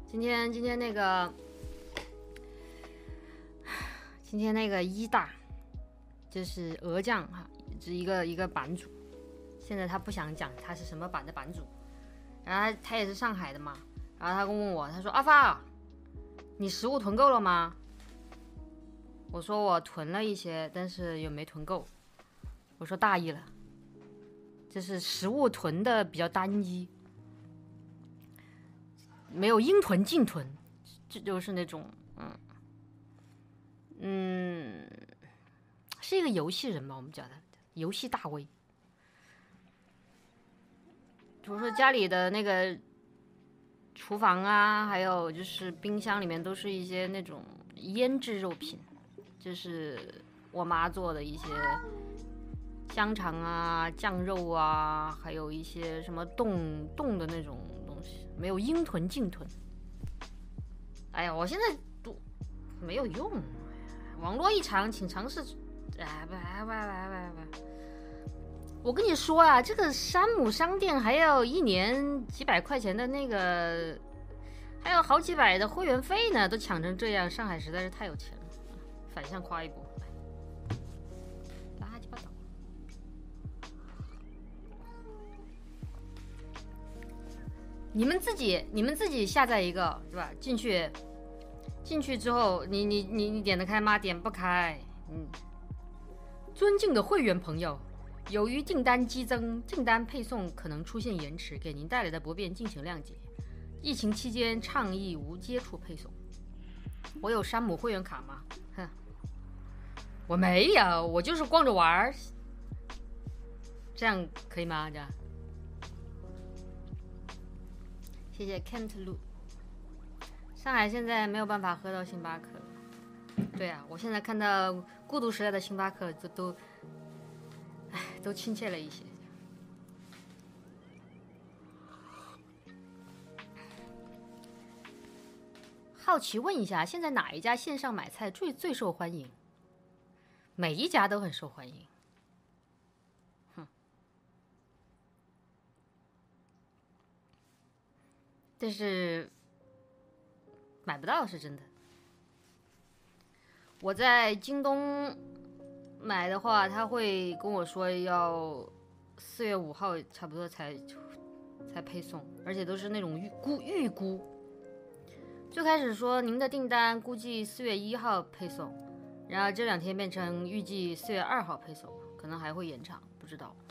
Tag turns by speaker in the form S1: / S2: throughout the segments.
S1: 今天那个一大就是鹅酱哈，是一个版主。现在他不想讲他是什么版的版主，然后他也是上海的嘛，然后他问我，他说阿发，你食物囤够了吗？我说我囤了一些，但是也没囤够。我说大意了，就是食物囤的比较单一，没有应囤尽囤，这就是那种是一个游戏人吧，我们叫他游戏大 V。比如说家里的那个厨房啊，还有就是冰箱里面都是一些那种腌制肉品，就是我妈做的一些香肠啊、酱肉啊，还有一些什么冻的那种东西，没有应囤尽囤。哎呀，我现在都没有用，网络一场，请尝试。哎，我跟你说啊，这个山姆商店还要一年几百块钱的那个，还有好几百的会员费呢，都抢成这样，上海实在是太有钱了。反向夸一波，垃圾八糟。你们自己下载一个是吧？进去之后，你点得开吗？点不开。尊敬的会员朋友，由于订单激增，订单配送可能出现延迟，给您带来的不便敬请谅解。疫情期间倡议无接触配送。我有山姆会员卡吗？哼，我没有，我就是逛着玩，这样可以吗？这样，谢谢 Kent Lu。上海现在没有办法喝到星巴克。对啊，我现在看到孤独时代的星巴克都亲切了一些。好奇问一下，现在哪一家线上买菜最受欢迎？每一家都很受欢迎。但是买不到是真的。我在京东买的话，他会跟我说要4月5号差不多才配送，而且都是那种预估。最开始说您的订单估计4月1号配送，然后这2天变成预计4月2号配送，可能还会延长，不知道。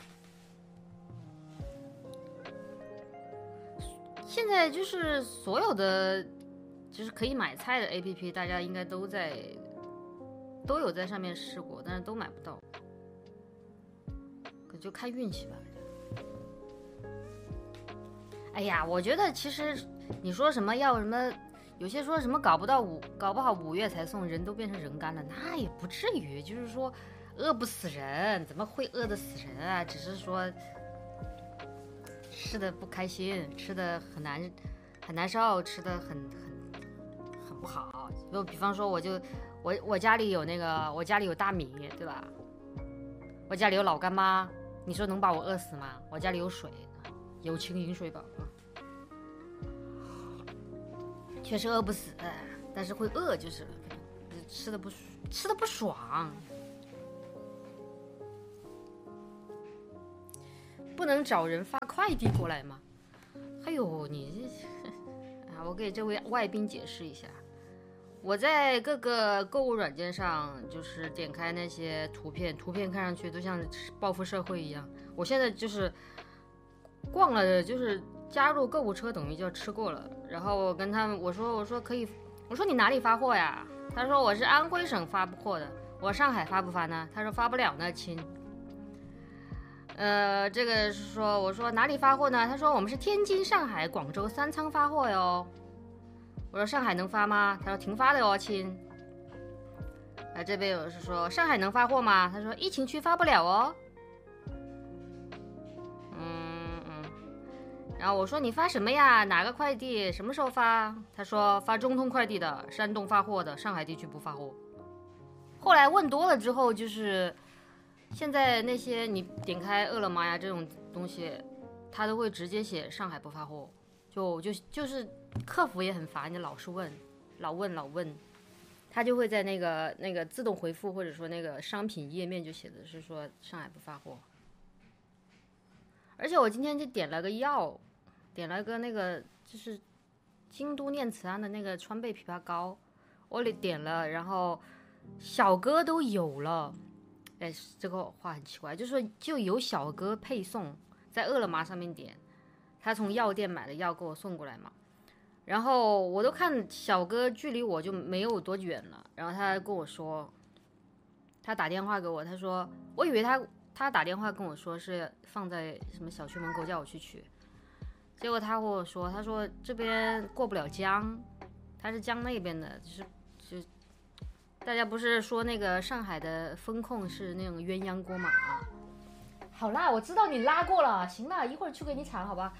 S1: 现在就是所有的就是可以买菜的 APP， 大家应该都有在上面试过，但是都买不到，可就看运气吧。哎呀，我觉得其实你说什么要什么，有些说什么搞不好5月才送，人都变成人干了，那也不至于，就是说饿不死人，怎么会饿得死人啊？只是说吃的不开心，吃的很难受，吃的很不好。就比方说我家里有我家里有大米，对吧？我家里有老干妈，你说能把我饿死吗？我家里有水，有情饮水饱，确实饿不死，但是会饿就是了，吃的不爽。不能找人发快递过来吗？哎呦，你啊，我给这位外宾解释一下。我在各个购物软件上，就是点开那些图片看上去都像报复社会一样。我现在就是逛了，就是加入购物车，等于就吃过了。然后我跟他们我说可以，我说你哪里发货呀？他说我是安徽省发货的。我上海发不发呢？他说发不了呢，亲。这个是说，我说哪里发货呢？他说我们是天津、上海、广州3仓发货哟。我说上海能发吗？他说停发的哟，亲。这边有是说上海能发货吗？他说疫情区发不了哦。然后我说你发什么呀？哪个快递？什么时候发？他说发中通快递的，山东发货的，上海地区不发货。后来问多了之后，就是现在那些你点开饿了么呀这种东西，他都会直接写上海不发货。 就是客服也很烦，就老是问，老问，他就会在那个自动回复或者说那个商品页面就写的是说上海不发货。而且我今天就点了个药，点了个那个就是京都念慈庵的那个川贝枇杷膏，我点了，然后小哥都有了。哎，这个话很奇怪，就是说就有小哥配送，在饿了么上面点，他从药店买的药给我送过来嘛。然后我都看小哥距离我就没有多远了，然后他跟我说，他打电话给我，他说我以为他打电话跟我说是放在什么小区门口叫我去取，结果他跟我说，他说这边过不了江，他是江那边的，就大家不是说那个上海的风控是那种鸳鸯锅嘛？好啦，我知道你拉过了，行了，一会儿去给你铲，好吧？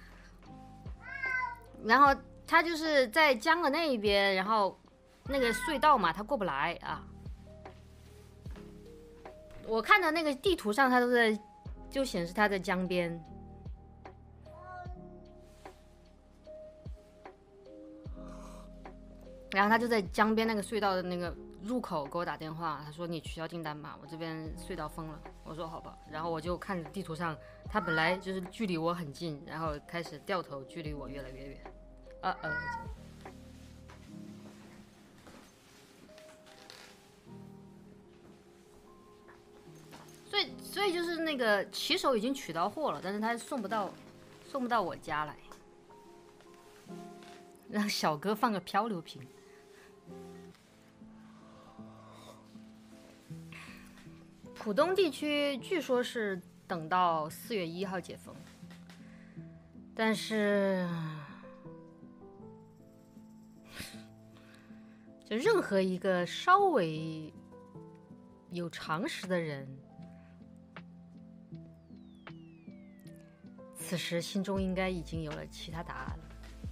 S1: 然后他就是在江的那一边，然后那个隧道嘛，他过不来啊。我看的那个地图上，他都在，就显示他在江边。然后他就在江边那个隧道的那个入口给我打电话，他说你取消订单吧，我这边隧道封了。我说好吧，然后我就看地图上，他本来就是距离我很近，然后开始掉头，距离我越来越远。所以就是那个骑手已经取到货了，但是他送不到我家来，让小哥放个漂流瓶。浦东地区据说是等到4月1号解封，但是就任何一个稍微有常识的人，此时心中应该已经有了其他答案了。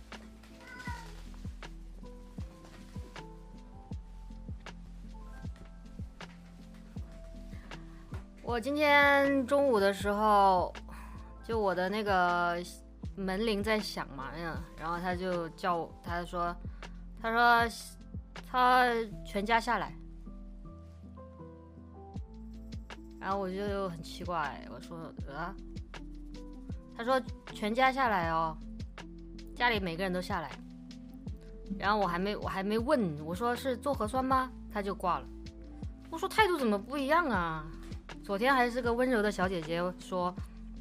S1: 我今天中午的时候，就我的那个门铃在响嘛，然后他就叫我，他说他全家下来，然后我就很奇怪，我说他说全家下来哦，家里每个人都下来，然后我还没问，我说是做核酸吗？他就挂了。我说态度怎么不一样啊？昨天还是个温柔的小姐姐说，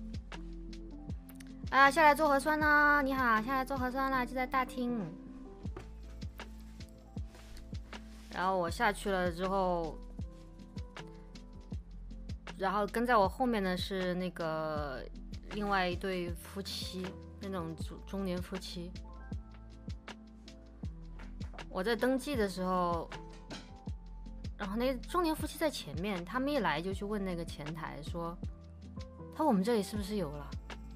S1: 下来做核酸啦，你好，下来做核酸啦，就在大厅。然后我下去了之后，然后跟在我后面的是那个另外一对夫妻，那种中年夫妻。我在登记的时候，然后那中年夫妻在前面，他们一来就去问那个前台说，他我们这里是不是有了？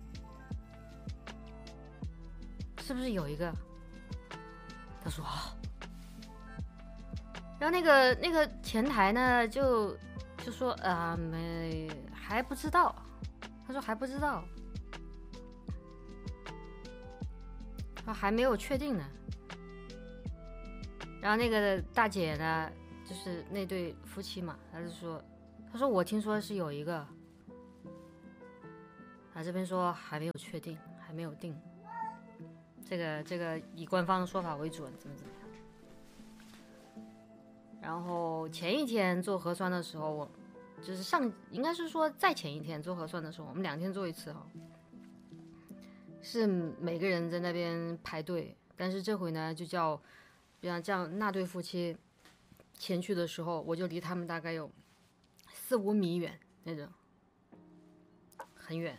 S1: 是不是有一个？他说啊。然后那个前台呢就说还不知道，他说还不知道，他还没有确定呢。然后那个大姐呢，就是那对夫妻嘛，他说我听说是有一个，这边说还没有确定，还没有定，这个以官方说法为准，怎么样。然后前一天做核酸的时候，我就是应该是说再前一天做核酸的时候，我们2天做一次是每个人在那边排队，但是这回呢就叫，比方这样那对夫妻前去的时候，我就离他们大概有4、5米远那种，很远。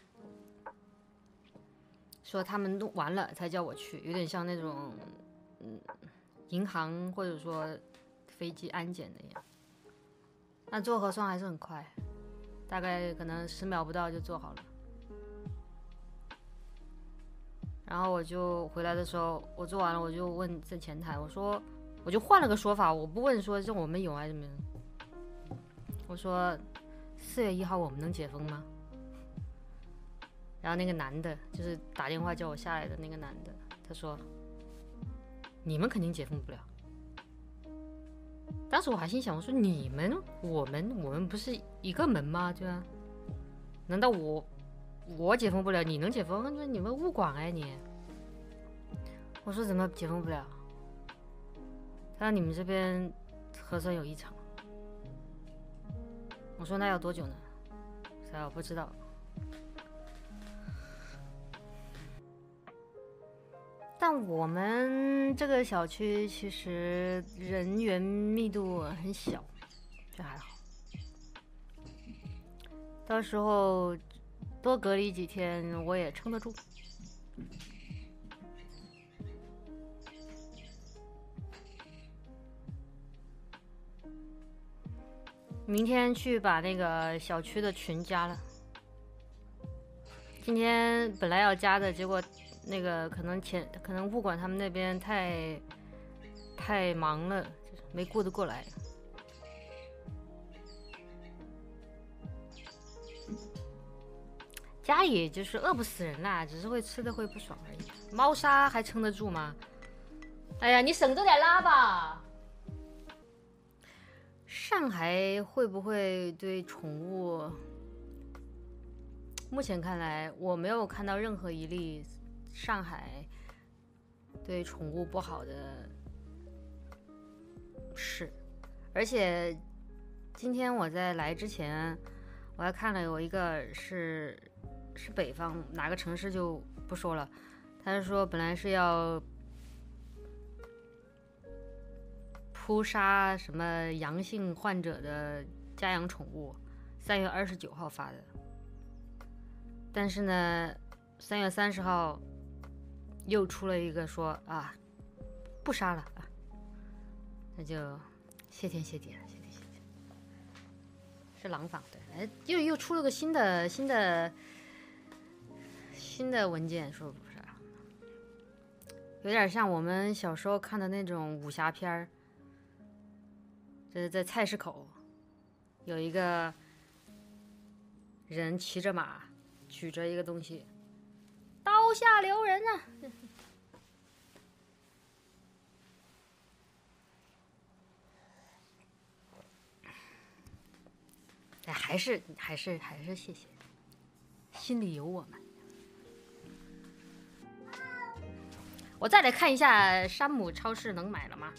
S1: 说他们弄完了才叫我去，有点像那种银行或者说飞机安检那样。那做核酸还是很快，大概可能10秒不到就做好了。然后我就回来的时候，我做完了，我就问在前台，我就换了个说法，我不问说这我们有还是没有，我说4月1号我们能解封吗？ 然后那个男的，就是打电话叫我下来的那个男的，他说：“你们肯定解封不了。”当时我还心想，我说你们我们不是一个门吗？对吧？难道我解封不了，你能解封？那你们误管哎你。我说怎么解封不了？他说你们这边核酸有异常。我说那要多久呢？他说我不知道。但我们这个小区其实人员密度很小，就还好。到时候多隔离几天，我也撑得住。明天去把那个小区的群加了。今天本来要加的，结果那个可能物管他们那边太忙了，没顾得过来。家里就是饿不死人啦，只是会吃的会不爽而已。猫砂还撑得住吗？哎呀，你省着点拉吧。上海会不会对宠物？目前看来，我没有看到任何一例上海对宠物不好的事。而且今天我在来之前，我还看了有一个是北方哪个城市就不说了，他是说本来是要扑杀什么阳性患者的家养宠物，3月29号发的。但是呢，3月30号又出了一个说啊，不杀了啊，那就谢天谢地了，谢天谢地。是廊坊对，又出了个新的文件，说不杀，有点像我们小时候看的那种武侠片儿。这是在菜市口，有一个人骑着马，举着一个东西，刀下留人啊！哎，还是谢谢，心里有我们。我再来看一下山姆超市能买了吗？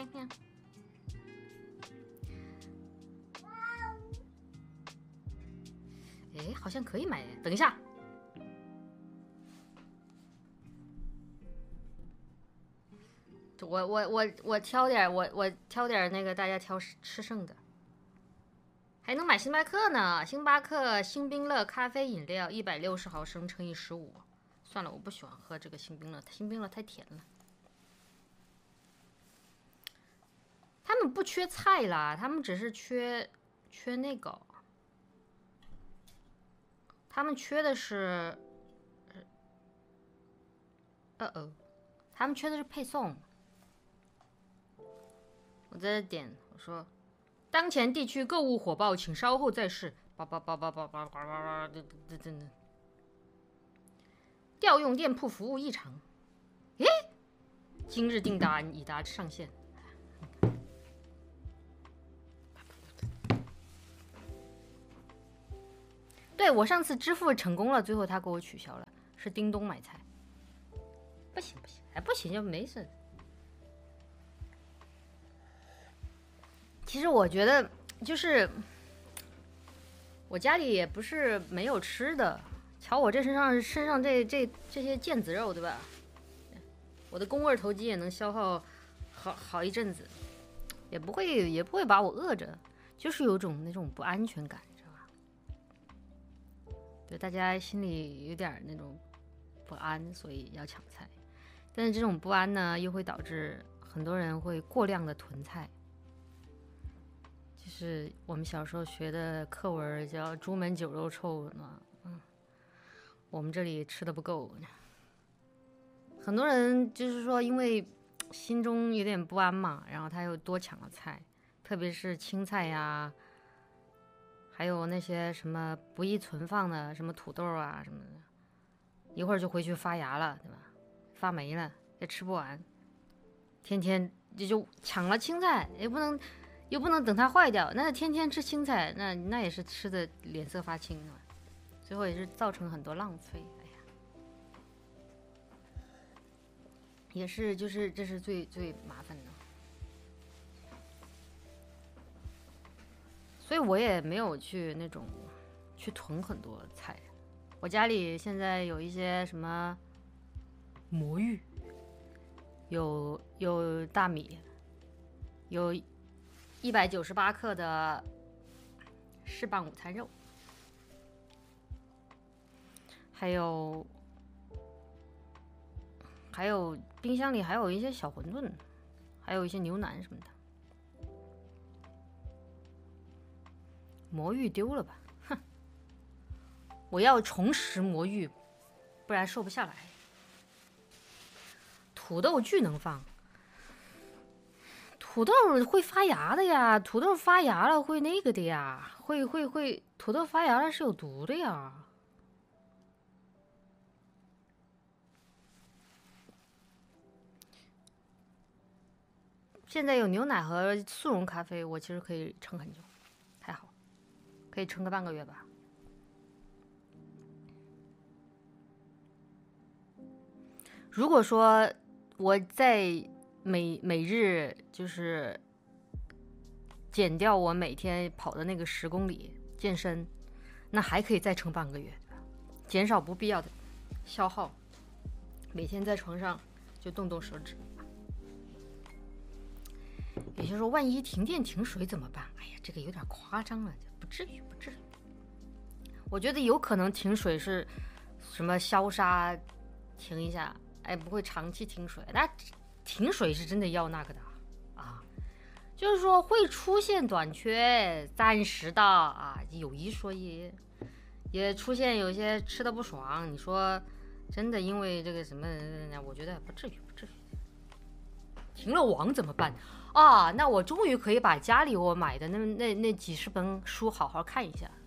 S1: 哎，好像可以买。等一下，我挑点，我挑点那个大家挑吃剩的。还能买星巴克呢，星巴克星冰乐咖啡饮料160毫升乘以15。算了，我不喜欢喝这个星冰乐，星冰乐太甜了。他们不缺菜啦，他们只是缺那个。他们缺的是，他们缺的是配送。我在这点，我说，当前地区购物火爆，请稍后再试。调用店铺服务异常。诶，今日订单已达上限。对，我上次支付成功了，最后他给我取消了，是叮咚买菜。不行，哎，不行就没事。其实我觉得，就是我家里也不是没有吃的，瞧我这身上这些腱子肉，对吧？我的肱二头肌也能消耗好一阵子，也不会把我饿着，就是有种那种不安全感。对，大家心里有点那种不安，所以要抢菜。但是这种不安呢，又会导致很多人会过量的囤菜。就是我们小时候学的课文叫"朱门酒肉臭"嘛，我们这里吃的不够。很多人就是说，因为心中有点不安嘛，然后他又多抢了菜，特别是青菜呀。还有那些什么不易存放的什么土豆啊什么的， 一会儿就回去发芽了，对吧？发霉了也吃不完，天天就抢了青菜，又不能等它坏掉，那天天吃青菜，那也是吃的脸色发青啊，最后也是造成很多浪费。哎呀，也是就是这是最麻烦的。所以我也没有去那种去囤很多菜。我家里现在有一些什么魔芋，有大米，有198克的适棒午餐肉，还有冰箱里还有一些小馄饨，还有一些牛腩什么的。魔芋丢了吧，哼！我要重拾魔芋，不然瘦不下来。土豆巨能放，土豆会发芽的呀，土豆发芽了会那个的呀，会，土豆发芽了是有毒的呀。现在有牛奶和速溶咖啡，我其实可以撑很久，还好，可以撑个半个月吧。如果说我在每日就是减掉我每天跑的那个10公里健身，那还可以再撑半个月，减少不必要的消耗，每天在床上就动动手指。有些说万一停电停水怎么办？哎呀，这个有点夸张了，不至于。我觉得有可能停水是什么消杀停一下，哎，不会长期停水。那停水是真的要那个的啊，就是说会出现短缺，暂时的啊，有一说一，也出现有些吃的不爽。你说真的因为这个什么，我觉得不至于。停了网怎么办啊？那我终于可以把家里我买的那几十本书好好看一下。